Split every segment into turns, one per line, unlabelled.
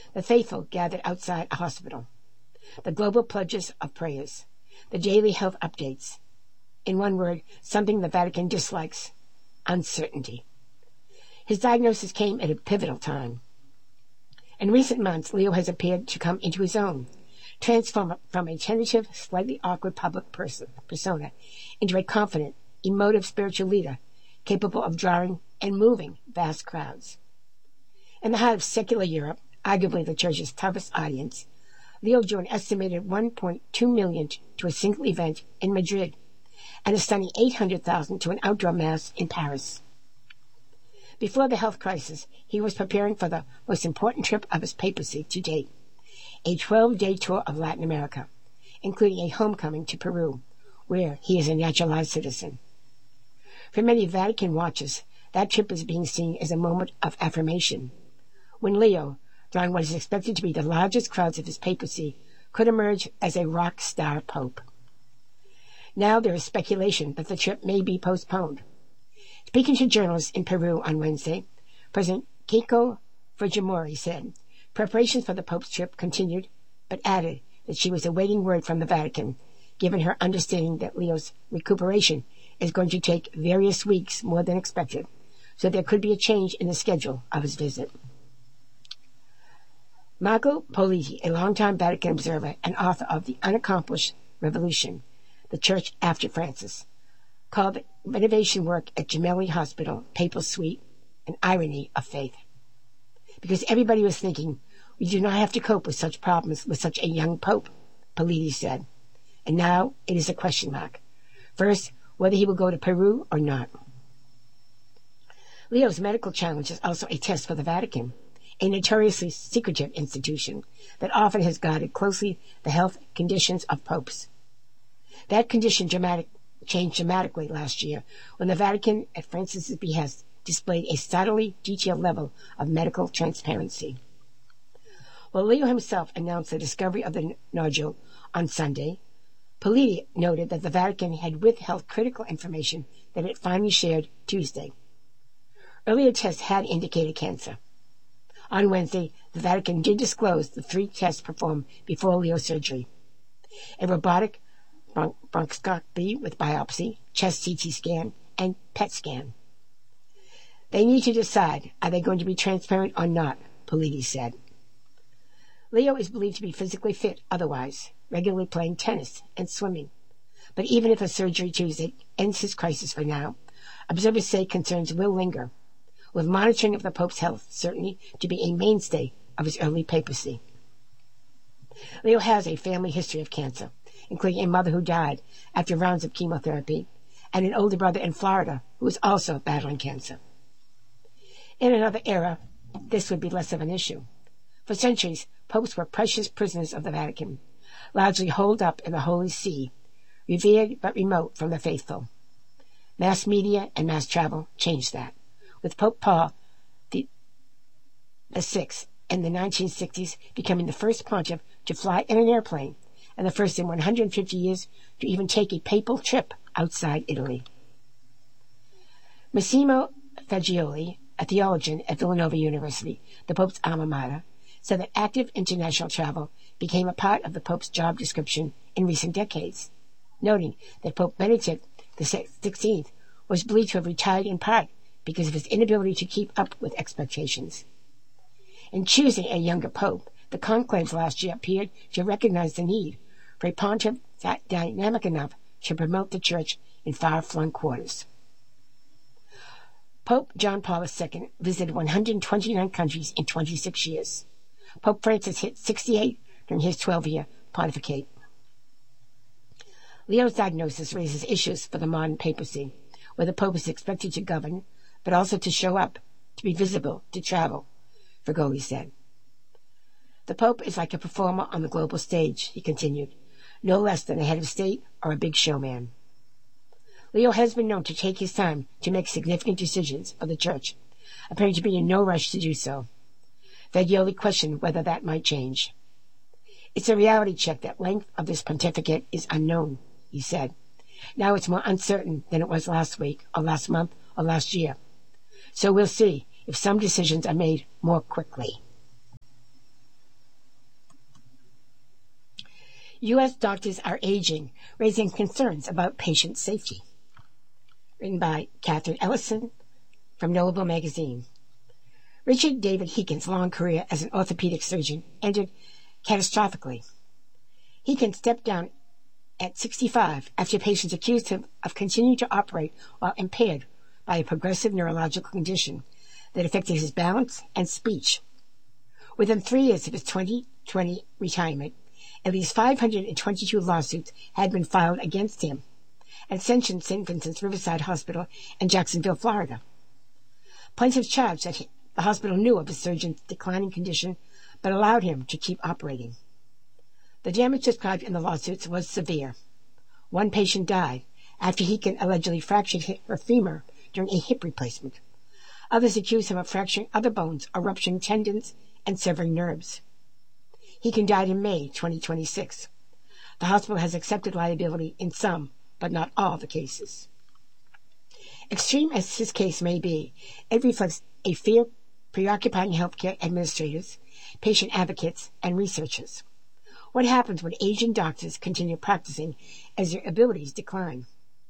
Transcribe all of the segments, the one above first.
The faithful gathered outside a hospital. The global pledges of prayers. The daily health updates. In one word, something the Vatican dislikes: uncertainty. His diagnosis came at a pivotal time. In recent months, Leo has appeared to come into his own, transformed from a tentative, slightly awkward public persona into a confident, emotive spiritual leader capable of drawing and moving vast crowds. In the heart of secular Europe, arguably the Church's toughest audience, Leo drew an estimated 1.2 million to a single event in Madrid and a stunning 800,000 to an outdoor mass in Paris. Before the health crisis, he was preparing for the most important trip of his papacy to date, a 12-day tour of Latin America, including a homecoming to Peru, where he is a naturalized citizen. For many Vatican watchers, that trip is being seen as a moment of affirmation, when Leo, drawing what is expected to be the largest crowds of his papacy, could emerge as a rock star pope. Now there is speculation that the trip may be postponed. Speaking to journalists in Peru on Wednesday, President Keiko Fujimori said preparations for the Pope's trip continued, but added that she was awaiting word from the Vatican, given her understanding that Leo's recuperation is going to take various weeks more than expected, so there could be a change in the schedule of his visit. Marco Politi, a longtime Vatican observer and author of The Unaccomplished Revolution, The Church After Francis, called the renovation work at Gemelli Hospital, Papal Suite, an irony of faith. Because everybody was thinking, we do not have to cope with such problems with such a young pope, Politi said. And now it is a question mark. First, whether he will go to Peru or not. Leo's medical challenge is also a test for the Vatican, a notoriously secretive institution that often has guarded closely the health conditions of popes. That condition changed dramatically last year when the Vatican, at Francis's behest, displayed a subtly detailed level of medical transparency. While Leo himself announced the discovery of the nodule on Sunday, Politi noted that the Vatican had withheld critical information that it finally shared Tuesday. Earlier tests had indicated cancer. On Wednesday, the Vatican did disclose the 3 tests performed before Leo's surgery: a robotic bronchoscopy with biopsy, chest CT scan, and PET scan. They need to decide, are they going to be transparent or not, Politi said. Leo is believed to be physically fit otherwise, regularly playing tennis and swimming. But even if the surgery Tuesday ends his crisis for now, observers say concerns will linger, with monitoring of the Pope's health certainly to be a mainstay of his early papacy. Leo has a family history of cancer, including a mother who died after rounds of chemotherapy, and an older brother in Florida who is also battling cancer. In another era, this would be less of an issue. For centuries, popes were precious prisoners of the Vatican, largely holed up in the Holy See, revered but remote from the faithful. Mass media and mass travel changed that, with Pope Paul the Sixth in the 1960s becoming the first pontiff to fly in an airplane, and the first in 150 years to even take a papal trip outside Italy. Massimo Fagioli, a theologian at Villanova University, the Pope's alma mater, said that active international travel became a part of the Pope's job description in recent decades, noting that Pope Benedict XVI was believed to have retired in part because of his inability to keep up with expectations. In choosing a younger pope, the conclaves last year appeared to recognize the need for a pontiff dynamic enough to promote the Church in far-flung quarters. Pope John Paul II visited 129 countries in 26 years. Pope Francis hit 68 during his 12-year pontificate. Leo's diagnosis raises issues for the modern papacy, where the Pope is expected to govern, but also to show up, to be visible, to travel, Fragoli said. The Pope is like a performer on the global stage, he continued, no less than a head of state or a big showman. Leo has been known to take his time to make significant decisions for the Church, appearing to be in no rush to do so. Fagioli questioned whether that might change. It's a reality check that length of this pontificate is unknown, he said. Now it's more uncertain than it was last week, or last month, or last year. So we'll see if some decisions are made more quickly. U.S. doctors are aging, raising concerns about patient safety. Written by Catherine Ellison from Knowable Magazine. Richard David Heakin's long career as an orthopedic surgeon ended catastrophically. Heakin stepped down at 65 after patients accused him of continuing to operate while impaired by a progressive neurological condition that affected his balance and speech. Within 3 years of his 2020 retirement, at least 522 lawsuits had been filed against him at Ascension St. Vincent's Riverside Hospital in Jacksonville, Florida. Plaintiffs charged that the hospital knew of his surgeon's declining condition but allowed him to keep operating. The damage described in the lawsuits was severe. One patient died after Heakin allegedly fractured her femur during a hip replacement. Others accused him of fracturing other bones or rupturing tendons and severing nerves. Heakin died in May 2026. The hospital has accepted liability in some, but not all, the cases. Extreme as his case may be, it reflects a fear preoccupying healthcare administrators, patient advocates, and researchers. What happens when aging doctors continue practicing as their abilities decline?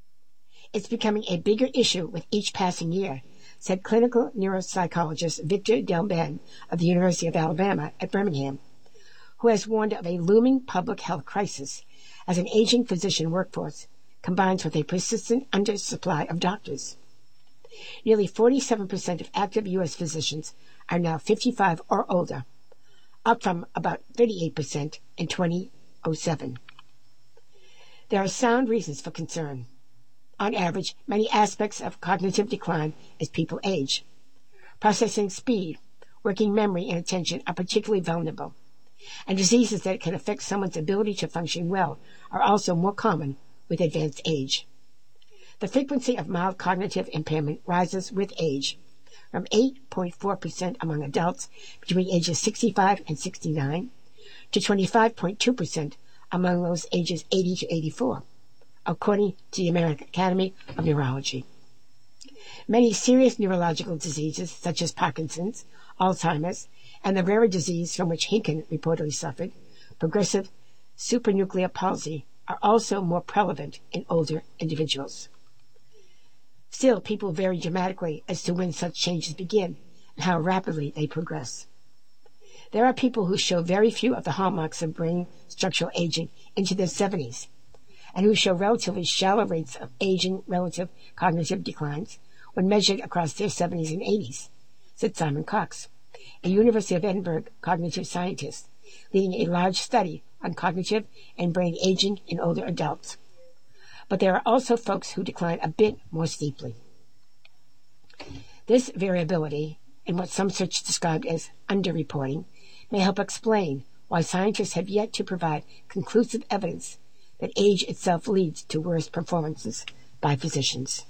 It's becoming a bigger issue with each passing year, said clinical neuropsychologist Victor Delben of the University of Alabama at Birmingham, who has warned of a looming public health crisis as an aging physician workforce combines with a persistent undersupply of doctors. Nearly 47% of active U.S. physicians are now 55 or older, up from about 38% in 2007. There are sound reasons for concern. On average, many aspects of cognitive decline as people age. Processing speed, working memory, and attention are particularly vulnerable, and diseases that can affect someone's ability to function well are also more common with advanced age. The frequency of mild cognitive impairment rises with age, from 8.4% among adults between ages 65 and 69 to 25.2% among those ages 80 to 84, according to the American Academy of Neurology. Many serious neurological diseases, such as Parkinson's, Alzheimer's, and the rarer disease from which Heakin reportedly suffered, progressive supranuclear palsy, are also more prevalent in older individuals. Still, people vary dramatically as to when such changes begin and how rapidly they progress. There are people who show very few of the hallmarks of brain structural aging into their 70s, and who show relatively shallow rates of aging relative cognitive declines when measured across their 70s and 80s, said Simon Cox, a University of Edinburgh cognitive scientist, leading a large study on cognitive and brain aging in older adults. But there are also folks who decline a bit more steeply. This variability, in what some search described as underreporting, may help explain why scientists have yet to provide conclusive evidence that age itself leads to worse performances by physicians.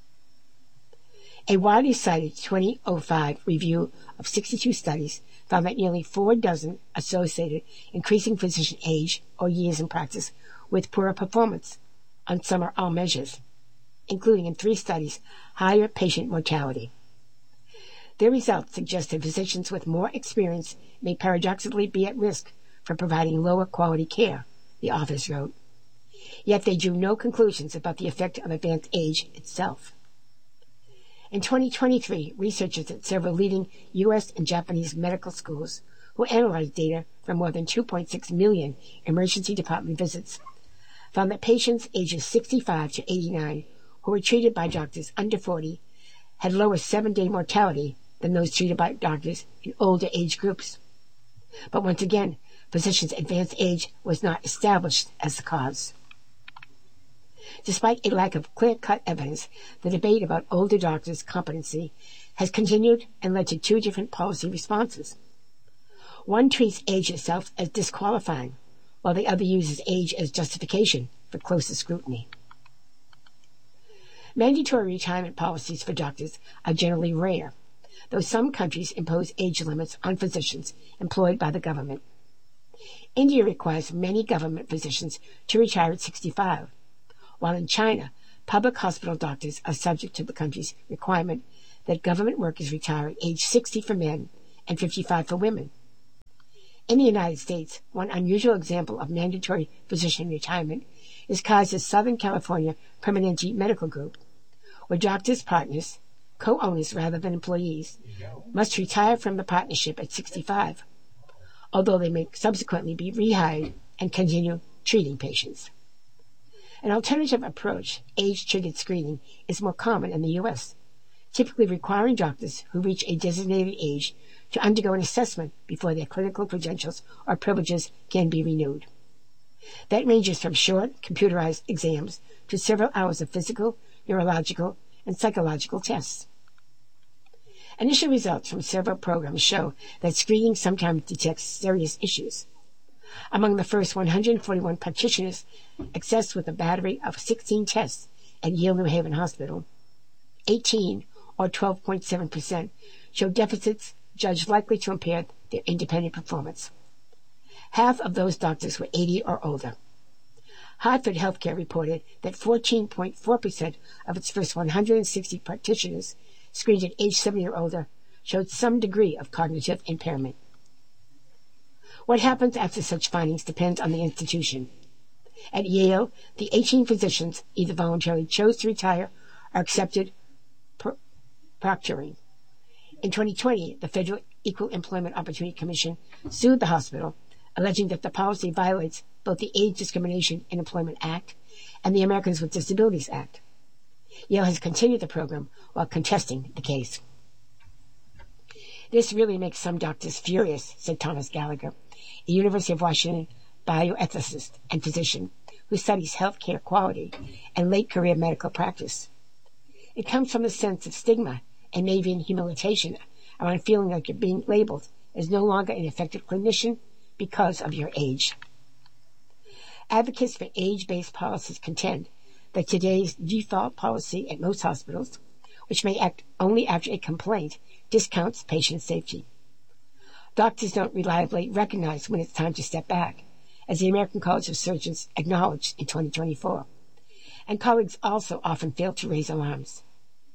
A widely cited 2005 review of 62 studies found that nearly 4 dozen associated increasing physician age or years in practice with poorer performance on some or all measures, including in 3 studies, higher patient mortality. Their results suggest that physicians with more experience may paradoxically be at risk for providing lower quality care, the authors wrote. Yet they drew no conclusions about the effect of advanced age itself. In 2023, researchers at several leading U.S. and Japanese medical schools, who analyzed data from more than 2.6 million emergency department visits, found that patients ages 65 to 89 who were treated by doctors under 40 had lower 7-day mortality than those treated by doctors in older age groups. But once again, physicians' advanced age was not established as the cause. Despite a lack of clear-cut evidence, the debate about older doctors' competency has continued and led to 2 different policy responses. One treats age itself as disqualifying, while the other uses age as justification for closer scrutiny. Mandatory retirement policies for doctors are generally rare, though some countries impose age limits on physicians employed by the government. India requires many government physicians to retire at 65, while in China, public hospital doctors are subject to the country's requirement that government workers retire at age 60 for men and 55 for women. In the United States, one unusual example of mandatory physician retirement is Kaiser's Southern California Permanente Medical Group, where doctors' partners, co-owners rather than employees, must retire from the partnership at 65, although they may subsequently be rehired and continue treating patients. An alternative approach, age-triggered screening, is more common in the U.S., typically requiring doctors who reach a designated age to undergo an assessment before their clinical credentials or privileges can be renewed. That ranges from short, computerized exams to several hours of physical, neurological, and psychological tests. Initial results from several programs show that screening sometimes detects serious issues. Among the first 141 practitioners accessed with a battery of 16 tests at Yale New Haven Hospital, 18, or 12.7%, showed deficits judged likely to impair their independent performance. Half of those doctors were 80 or older. Hartford Healthcare reported that 14.4% of its first 160 practitioners screened at age 70 or older showed some degree of cognitive impairment. What happens after such findings depends on the institution. At Yale, the 18 physicians either voluntarily chose to retire or accepted proctoring. In 2020, the Federal Equal Employment Opportunity Commission sued the hospital, alleging that the policy violates both the Age Discrimination in Employment Act and the Americans with Disabilities Act. Yale has continued the program while contesting the case. This really makes some doctors furious, said Thomas Gallagher, a University of Washington bioethicist and physician who studies healthcare quality and late-career medical practice. It comes from a sense of stigma and maybe even humiliation around feeling like you're being labeled as no longer an effective clinician because of your age. Advocates for age-based policies contend that today's default policy at most hospitals, which may act only after a complaint, discounts patient safety. Doctors don't reliably recognize when it's time to step back, as the American College of Surgeons acknowledged in 2024. And colleagues also often fail to raise alarms.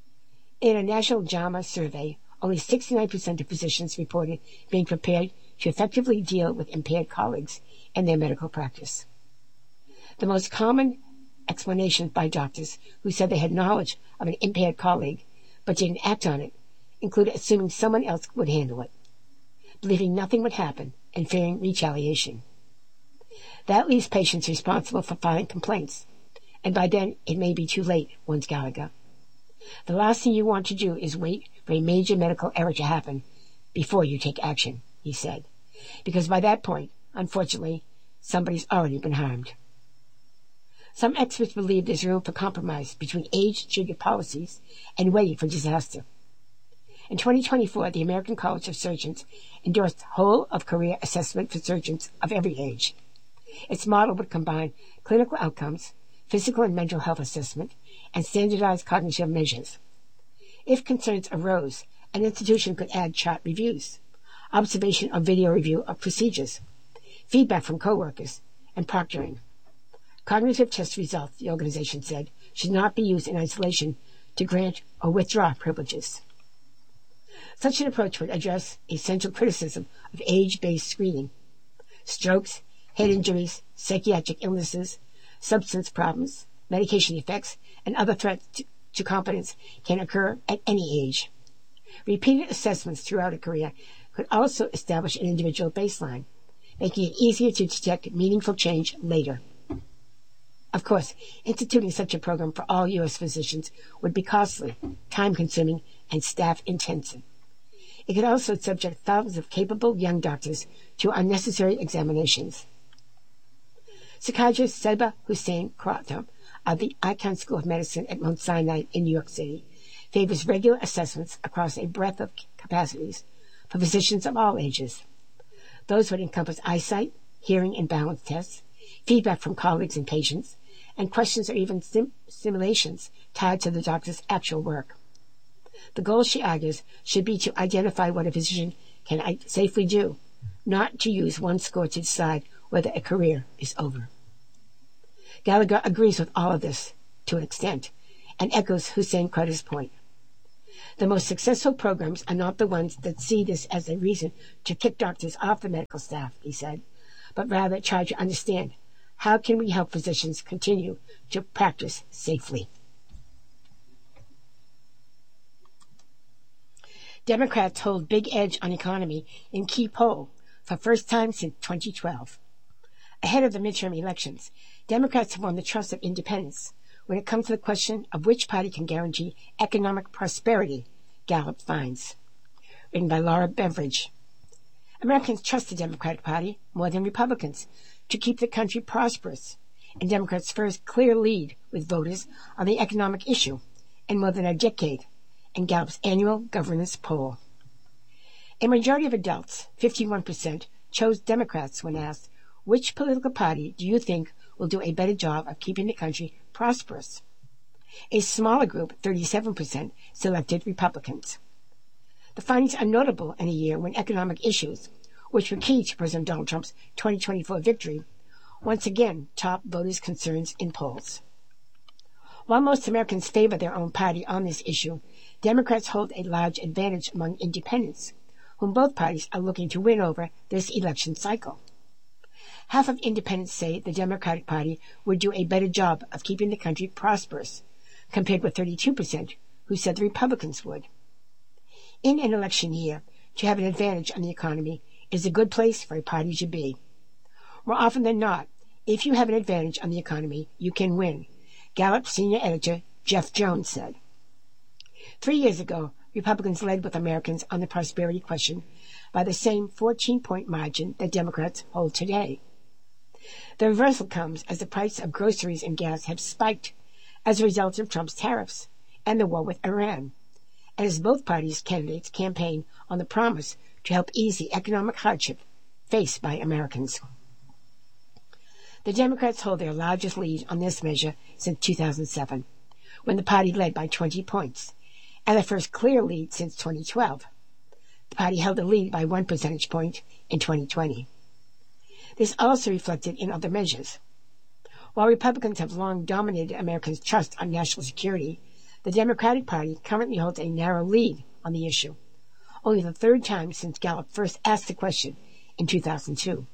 In a National JAMA survey, only 69% of physicians reported being prepared to effectively deal with impaired colleagues in their medical practice. The most common explanations by doctors who said they had knowledge of an impaired colleague but didn't act on it included assuming someone else would handle it, believing nothing would happen, and fearing retaliation. That leaves patients responsible for filing complaints, and by then it may be too late, warns Gallagher. The last thing you want to do is wait for a major medical error to happen before you take action, he said, because by that point, unfortunately, somebody's already been harmed. Some experts believe there's room for compromise between age-triggered policies and waiting for disaster. In 2024, the American College of Surgeons endorsed whole-of-career assessment for surgeons of every age. Its model would combine clinical outcomes, physical and mental health assessment, and standardized cognitive measures. If concerns arose, an institution could add chart reviews, observation or video review of procedures, feedback from coworkers, and proctoring. Cognitive test results, the organization said, should not be used in isolation to grant or withdraw privileges. Such an approach would address a central criticism of age-based screening. Strokes, head injuries, psychiatric illnesses, substance problems, medication effects, and other threats to competence can occur at any age. Repeated assessments throughout a career could also establish an individual baseline, making it easier to detect meaningful change later. Of course, instituting such a program for all U.S. physicians would be costly, time-consuming, and staff-intensive. It could also subject thousands of capable young doctors to unnecessary examinations. Psychiatrist Seba Hussein Kratha of the Icahn School of Medicine at Mount Sinai in New York City favors regular assessments across a breadth of capacities for physicians of all ages. Those would encompass eyesight, hearing and balance tests, feedback from colleagues and patients, and questions or even simulations tied to the doctor's actual work. The goal, she argues, should be to identify what a physician can safely do, not to use one score to decide whether a career is over. Gallagher agrees with all of this to an extent and echoes Hussein Kratha's point. The most successful programs are not the ones that see this as a reason to kick doctors off the medical staff, he said, but rather try to understand how can we help physicians continue to practice safely. Democrats hold big edge on economy in key poll for first time since 2012. Ahead of the midterm elections, Democrats have won the trust of independents when it comes to the question of which party can guarantee economic prosperity, Gallup finds. Written by Laura Beveridge. Americans trust the Democratic Party more than Republicans to keep the country prosperous, and Democrats' first clear lead with voters on the economic issue in more than a decade in Gallup's annual governance poll. A majority of adults, 51%, chose Democrats when asked, which political party do you think will do a better job of keeping the country prosperous? A smaller group, 37%, selected Republicans. The findings are notable in a year when economic issues, which were key to President Donald Trump's 2024 victory, once again top voters' concerns in polls. While most Americans favor their own party on this issue, Democrats hold a large advantage among independents, whom both parties are looking to win over this election cycle. Half of independents say the Democratic Party would do a better job of keeping the country prosperous, compared with 32% who said the Republicans would. In an election year, to have an advantage on the economy is a good place for a party to be. More often than not, if you have an advantage on the economy, you can win, Gallup senior editor Jeff Jones said. 3 years ago, Republicans led with Americans on the prosperity question by the same 14-point margin that Democrats hold today. The reversal comes as the price of groceries and gas have spiked as a result of Trump's tariffs and the war with Iran, and as both parties' candidates campaign on the promise to help ease the economic hardship faced by Americans. The Democrats hold their largest lead on this measure since 2007, when the party led by 20 points, and the first clear lead since 2012. The party held a lead by 1 percentage point in 2020. This also reflected in other measures. While Republicans have long dominated Americans' trust on national security, the Democratic Party currently holds a narrow lead on the issue, only the third time since Gallup first asked the question in 2002.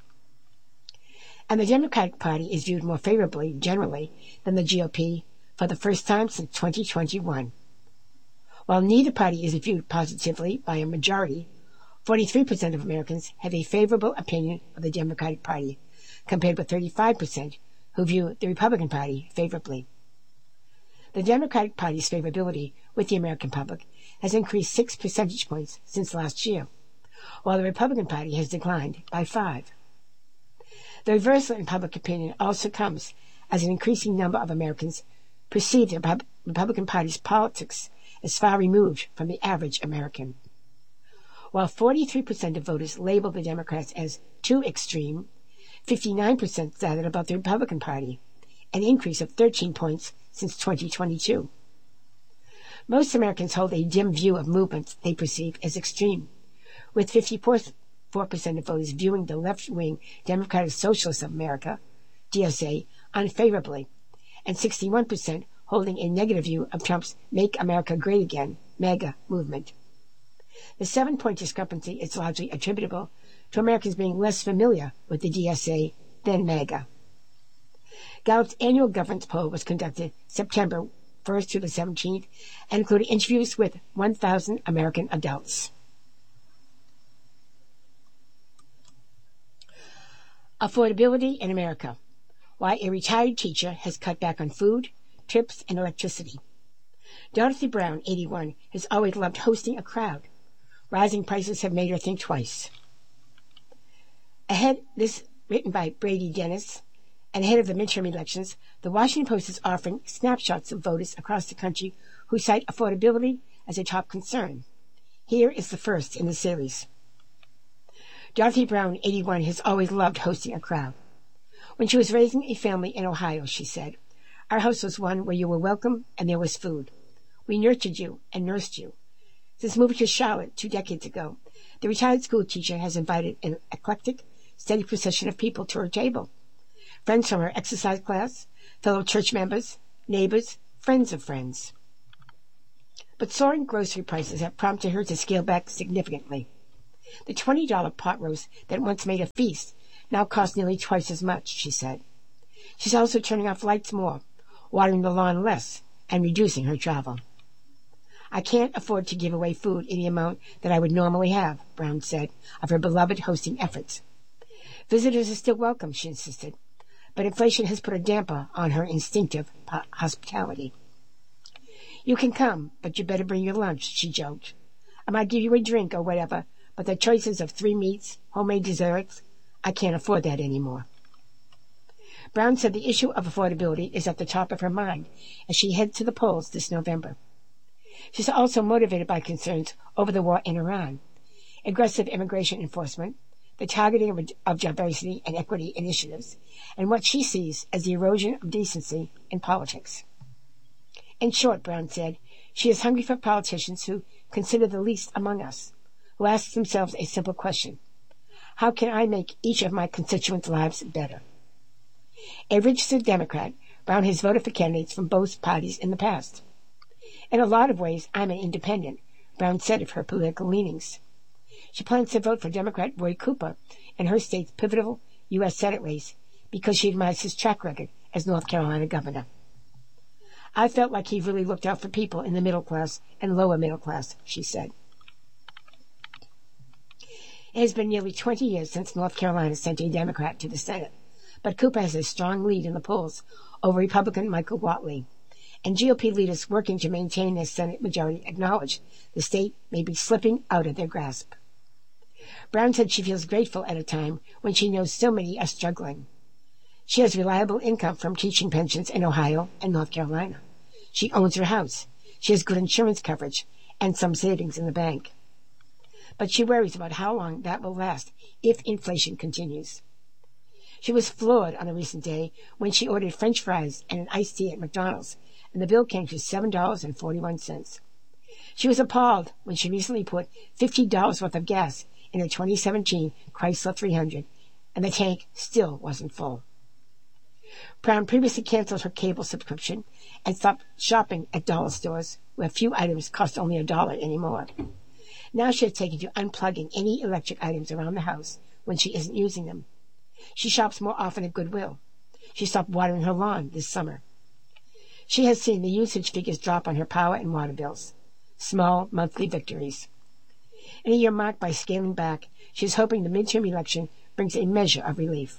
And the Democratic Party is viewed more favorably, generally, than the GOP for the first time since 2021. While neither party is viewed positively by a majority, 43% of Americans have a favorable opinion of the Democratic Party, compared with 35% who view the Republican Party favorably. The Democratic Party's favorability with the American public has increased 6 percentage points since last year, while the Republican Party has declined by 5. The reversal in public opinion also comes as an increasing number of Americans perceive the Republican Party's politics as far removed from the average American. While 43% of voters label the Democrats as too extreme, 59% said it about the Republican Party, an increase of 13 points since 2022. Most Americans hold a dim view of movements they perceive as extreme, with 54% of voters viewing the left-wing Democratic Socialists of America, DSA, unfavorably, and 61% holding a negative view of Trump's Make America Great Again, MAGA, movement. The 7-point discrepancy is largely attributable to Americans being less familiar with the DSA than MAGA. Gallup's annual governance poll was conducted September 1st through the 17th and included interviews with 1,000 American adults. Affordability in America. Why a retired teacher has cut back on food, trips, and electricity. Dorothy Brown, 81, has always loved hosting a crowd. Rising prices have made her think twice. This written by Brady Dennis, and ahead of the midterm elections, the Washington Post is offering snapshots of voters across the country who cite affordability as a top concern. Here is the first in the series. Dorothy Brown, 81, has always loved hosting a crowd. When she was raising a family in Ohio, she said, "Our house was one where you were welcome and there was food. We nurtured you and nursed you. Since moving to Charlotte 2 decades ago, the retired school teacher has invited an eclectic, steady procession of people to her table. Friends from her exercise class, fellow church members, neighbors, friends of friends." But soaring grocery prices have prompted her to scale back significantly. The $20 pot roast that once made a feast now costs nearly twice as much, she said. She's also turning off lights more, watering the lawn less, and reducing her travel. I can't afford to give away food in the amount that I would normally have, Brown said of her beloved hosting efforts. Visitors are still welcome, she insisted, but inflation has put a damper on her instinctive hospitality. You can come, but you better bring your lunch, she joked. I might give you a drink or whatever, but the choices of 3 meats, homemade desserts, I can't afford that anymore. Brown said the issue of affordability is at the top of her mind as she heads to the polls this November. She's also motivated by concerns over the war in Iran, aggressive immigration enforcement, the targeting of diversity and equity initiatives, and what she sees as the erosion of decency in politics. In short, Brown said, she is hungry for politicians who consider the least among us, who ask themselves a simple question: how can I make each of my constituents' lives better? A registered Democrat, Brown has voted for candidates from both parties in the past. In a lot of ways, I'm an independent, Brown said of her political leanings. She plans to vote for Democrat Roy Cooper in her state's pivotal U.S. Senate race because she admires his track record as North Carolina governor. I felt like he really looked out for people in the middle class and lower middle class, she said. It has been nearly 20 years since North Carolina sent a Democrat to the Senate, but Cooper has a strong lead in the polls over Republican Michael Whatley, and GOP leaders working to maintain their Senate majority acknowledge the state may be slipping out of their grasp. Brown said she feels grateful at a time when she knows so many are struggling. She has reliable income from teaching pensions in Ohio and North Carolina. She owns her house. She has good insurance coverage and some savings in the bank. But she worries about how long that will last if inflation continues. She was floored on a recent day when she ordered French fries and an iced tea at McDonald's, and the bill came to $7.41. She was appalled when she recently put $50 worth of gas in her 2017 Chrysler 300, and the tank still wasn't full. Brown previously canceled her cable subscription and stopped shopping at dollar stores where few items cost only $1 anymore. Now she has taken to unplugging any electric items around the house when she isn't using them. She shops more often at Goodwill. She stopped watering her lawn this summer. She has seen the usage figures drop on her power and water bills. Small monthly victories. In a year marked by scaling back, she is hoping the midterm election brings a measure of relief.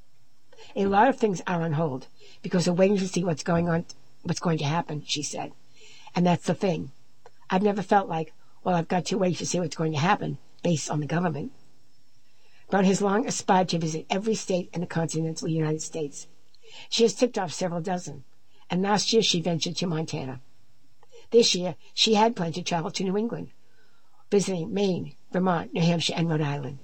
A lot of things are on hold because we're waiting to see what's going to happen, she said. And that's the thing. I've never felt like, well, I've got to wait to see what's going to happen based on the government. Brown has long aspired to visit every state in the continental United States. She has ticked off several dozen, and last year she ventured to Montana. This year, she had planned to travel to New England, visiting Maine, Vermont, New Hampshire, and Rhode Island.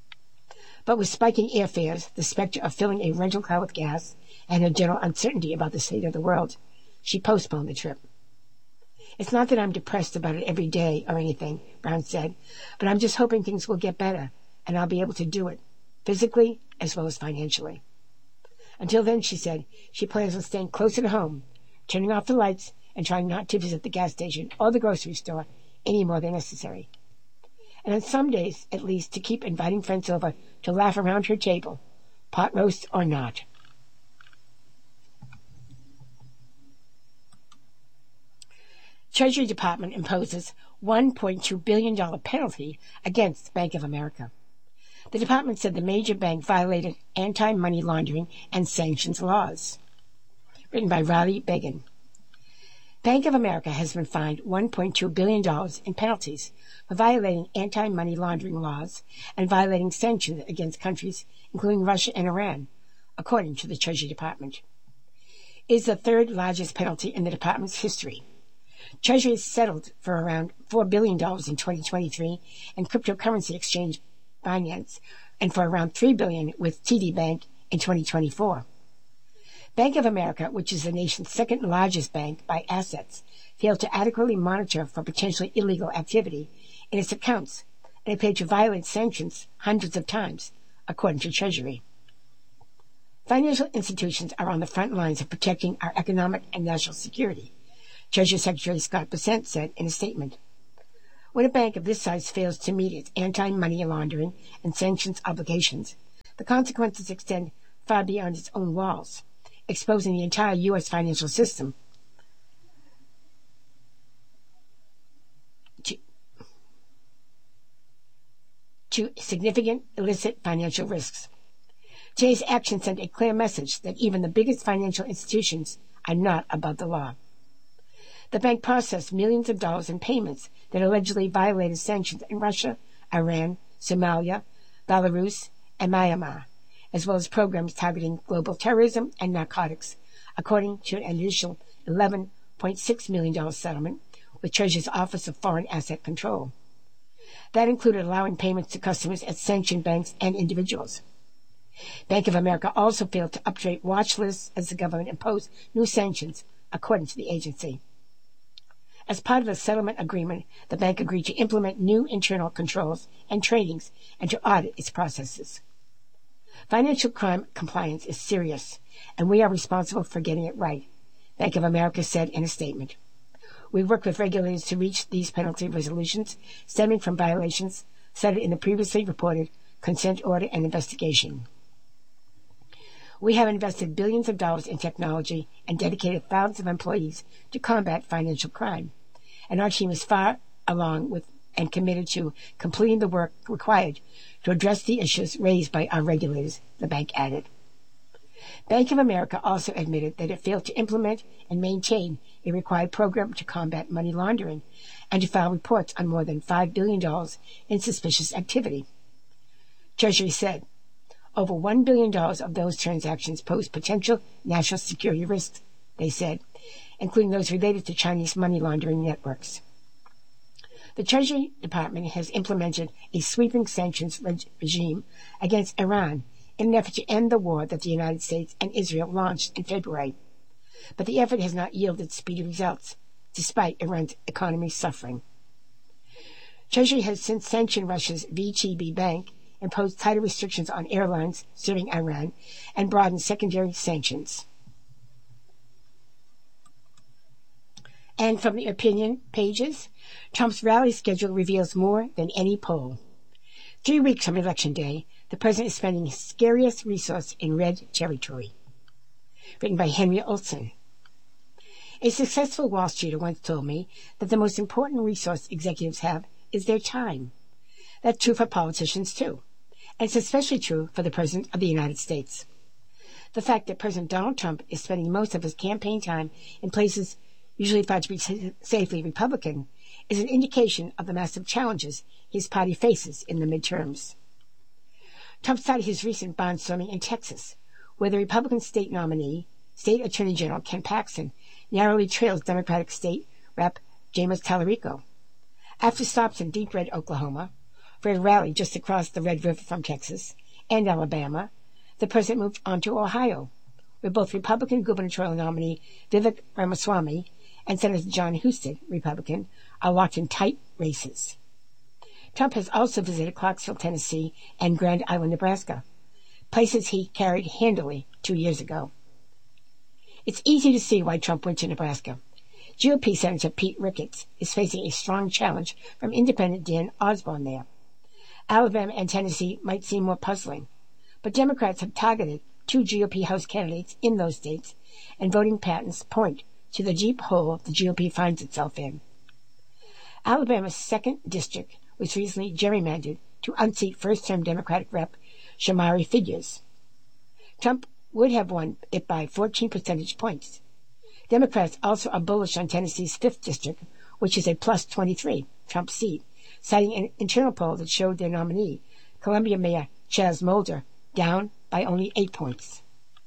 But with spiking airfares, the specter of filling a rental car with gas, and her general uncertainty about the state of the world, she postponed the trip. It's not that I'm depressed about it every day or anything, Brown said, but I'm just hoping things will get better, and I'll be able to do it, physically as well as financially. Until then, she said, she plans on staying closer to home, turning off the lights, and trying not to visit the gas station or the grocery store any more than necessary. And on some days, at least, to keep inviting friends over to laugh around her table, pot roast or not. Treasury Department imposes $1.2 billion penalty against Bank of America. The department said the major bank violated anti-money laundering and sanctions laws. Written by Riley Began. Bank of America has been fined $1.2 billion in penalties for violating anti-money laundering laws and violating sanctions against countries including Russia and Iran, according to the Treasury Department. It is the third largest penalty in the department's history. Treasury has settled for around $4 billion in 2023 in cryptocurrency exchange finance and for around $3 billion with TD Bank in 2024. Bank of America, which is the nation's second largest bank by assets, failed to adequately monitor for potentially illegal activity in its accounts and appeared to violate sanctions hundreds of times, according to Treasury. Financial institutions are on the front lines of protecting our economic and national security, Treasury Secretary Scott Bessent said in a statement. When a bank of this size fails to meet its anti-money laundering and sanctions obligations, the consequences extend far beyond its own walls, exposing the entire U.S. financial system to significant illicit financial risks. Today's action sent a clear message that even the biggest financial institutions are not above the law. The bank processed millions of dollars in payments that allegedly violated sanctions in Russia, Iran, Somalia, Belarus, and Myanmar, as well as programs targeting global terrorism and narcotics, according to an initial $11.6 million settlement with Treasury's Office of Foreign Asset Control. That included allowing payments to customers at sanctioned banks and individuals. Bank of America also failed to update watch lists as the government imposed new sanctions, according to the agency. As part of the settlement agreement, the bank agreed to implement new internal controls and trainings and to audit its processes. Financial crime compliance is serious, and we are responsible for getting it right, Bank of America said in a statement. We work with regulators to reach these penalty resolutions stemming from violations cited in the previously reported consent order and investigation. We have invested billions of dollars in technology and dedicated thousands of employees to combat financial crime, and our team is far along with and committed to completing the work required to address the issues raised by our regulators, the bank added. Bank of America also admitted that it failed to implement and maintain a required program to combat money laundering and to file reports on more than $5 billion in suspicious activity. Treasury said, over $1 billion of those transactions pose potential national security risks, they said, including those related to Chinese money laundering networks. The Treasury Department has implemented a sweeping sanctions regime against Iran in an effort to end the war that the United States and Israel launched in February. But the effort has not yielded speedy results, despite Iran's economy suffering. Treasury has since sanctioned Russia's VTB Bank, imposed tighter restrictions on airlines serving Iran, and broadened secondary sanctions. And from the opinion pages, Trump's rally schedule reveals more than any poll. 3 weeks from Election Day, the president is spending his scariest resource in red territory. Written by Henry Olson. A successful Wall Streeter once told me that the most important resource executives have is their time. That's true for politicians, too. And it's especially true for the President of the United States. The fact that President Donald Trump is spending most of his campaign time in places usually thought to be safely Republican is an indication of the massive challenges his party faces in the midterms. Trump started his recent barnstorming in Texas, where the Republican state nominee, State Attorney General Ken Paxton, narrowly trails Democratic State Rep. James Talarico. After stops in deep red Oklahoma, for a rally just across the Red River from Texas, and Alabama, the president moved on to Ohio, where both Republican gubernatorial nominee Vivek Ramaswamy and Senator John Husted, Republican, are locked in tight races. Trump has also visited Clarksville, Tennessee, and Grand Island, Nebraska, places he carried handily 2 years ago. It's easy to see why Trump went to Nebraska. GOP Senator Pete Ricketts is facing a strong challenge from independent Dan Osborne there. Alabama and Tennessee might seem more puzzling, but Democrats have targeted 2 GOP House candidates in those states, and voting patterns point to the deep hole the GOP finds itself in. Alabama's 2nd District was recently gerrymandered to unseat first-term Democratic Rep. Shamari Figures. Trump would have won it by 14 percentage points. Democrats also are bullish on Tennessee's 5th District, which is a plus 23 Trump seat, citing an internal poll that showed their nominee, Columbia Mayor Chaz Mulder, down by only 8 points.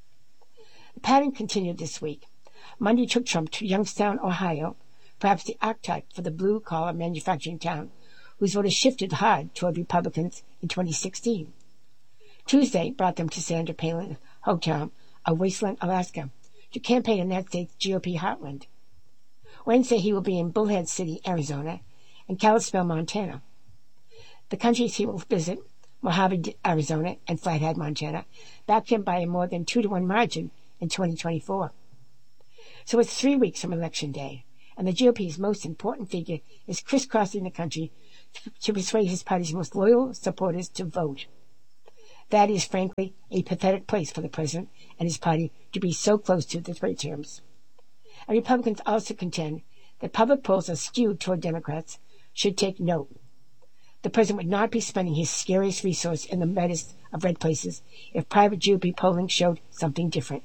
The pattern continued this week. Monday took Trump to Youngstown, Ohio, perhaps the archetype for the blue-collar manufacturing town, whose voters shifted hard toward Republicans in 2016. Tuesday brought them to Sandra Palin's hometown of Wasteland, Alaska, to campaign in that state's GOP heartland. Wednesday he will be in Bullhead City, Arizona, and Kalispell, Montana. The countries he will visit, Mojave, Arizona, and Flathead, Montana, backed him by a more than 2-to-1 margin in 2024. So it's 3 weeks from Election Day, and the GOP's most important figure is crisscrossing the country to persuade his party's most loyal supporters to vote. That is, frankly, a pathetic place for the president and his party to be so close to the third terms. And Republicans also contend that public polls are skewed toward Democrats should take note. The president would not be spending his scariest resource in the reddest of red places if private GOP polling showed something different.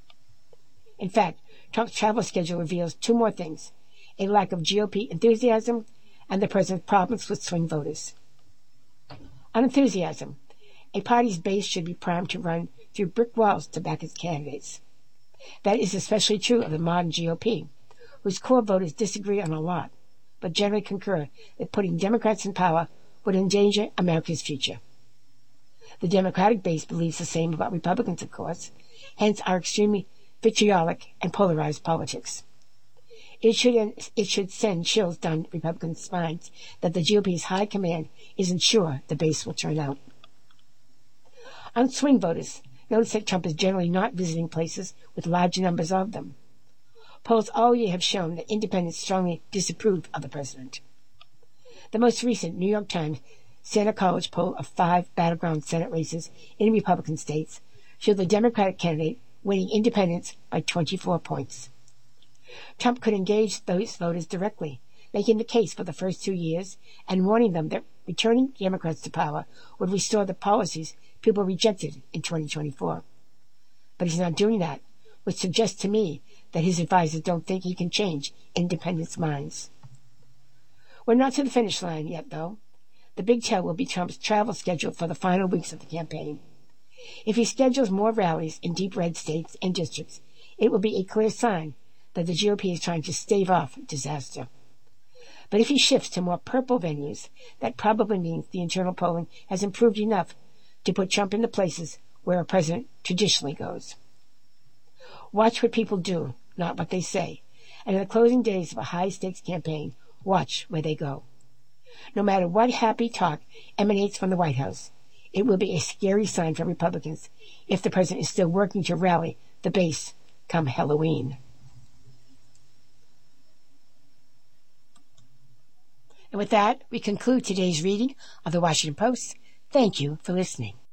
In fact, Trump's travel schedule reveals two more things: a lack of GOP enthusiasm and the president's problems with swing voters. On enthusiasm, a party's base should be primed to run through brick walls to back its candidates. That is especially true of the modern GOP, whose core voters disagree on a lot, but generally concur that putting Democrats in power would endanger America's future. The Democratic base believes the same about Republicans, of course, hence our extremely vitriolic and polarized politics. It should send chills down Republican spines that the GOP's high command isn't sure the base will turn out. On swing voters, notice that Trump is generally not visiting places with large numbers of them. Polls all year have shown that independents strongly disapprove of the president. The most recent New York Times Santa College poll of 5 battleground Senate races in Republican states showed the Democratic candidate winning independents by 24 points. Trump could engage those voters directly, making the case for the first 2 years and warning them that returning Democrats to power would restore the policies people rejected in 2024. But he's not doing that, which suggests to me that his advisors don't think he can change independents' minds. We're not to the finish line yet, though. The big tell will be Trump's travel schedule for the final weeks of the campaign. If he schedules more rallies in deep red states and districts, it will be a clear sign that the GOP is trying to stave off disaster. But if he shifts to more purple venues, that probably means the internal polling has improved enough to put Trump in the places where a president traditionally goes. Watch what people do, not what they say. And in the closing days of a high-stakes campaign, watch where they go. No matter what happy talk emanates from the White House, it will be a scary sign for Republicans if the president is still working to rally the base come Halloween. And with that, we conclude today's reading of the Washington Post. Thank you for listening.